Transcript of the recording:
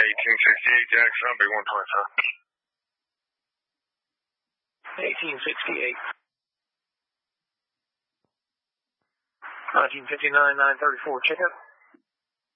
1868 Jackson, I'll be 125. 1868. 1959, 934, check out.